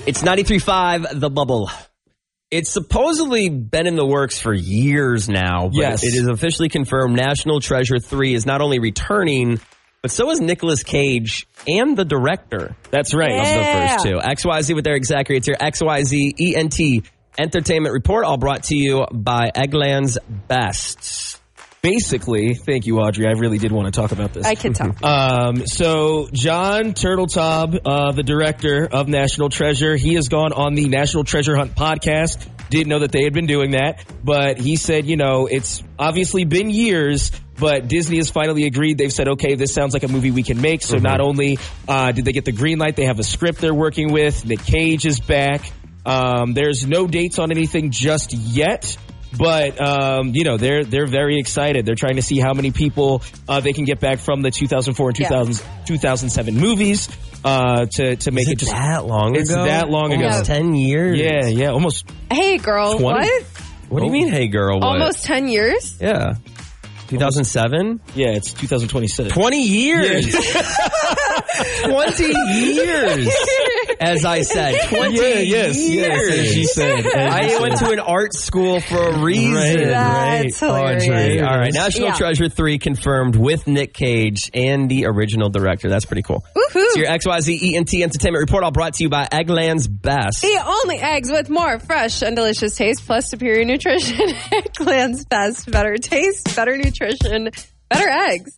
It's 93.5 The Bubble. It's supposedly been in the works for years now, but Yes. it is officially confirmed National Treasure 3 is not only returning, but so is Nicolas Cage and the director. That's right. Of the first two. XYZ with Eric Zachary. It's your XYZ ENT Entertainment Report, all brought to you by Eggland's Best. Basically, thank you, Audrey. I really did want to talk about this. I can tell. So John Turteltaub, the director of National Treasure, he has gone on the National Treasure Hunt podcast. Didn't know that they had been doing that, but he said, it's obviously been years, but Disney has finally agreed. They've said, okay, this sounds like a movie we can make. So not only did they get the green light, they have a script they're working with. Nick Cage is back. There's no dates on anything just yet. But, they're very excited. They're trying to see how many people they can get back from the 2004 and 2007 movies to make it just that long ago. It's that long ago. Almost 10 years. Yeah, almost. Hey, girl, 20? what? What do you mean, hey, girl, what? Almost 10 years? Yeah. 2007? Yeah, it's 2026. 20 years. 20 years. As I said, 20 years. Yes, as she said. I went to an art school for a reason. That's hilarious. Audrey. All right, National Yeah. Treasure 3 confirmed with Nick Cage and the original director. That's pretty cool. Woohoo. It's your XYZ ENT Entertainment Report, all brought to you by Eggland's Best. The only eggs with more fresh and delicious taste plus superior nutrition. Eggland's Best. Better taste, better nutrition, better eggs.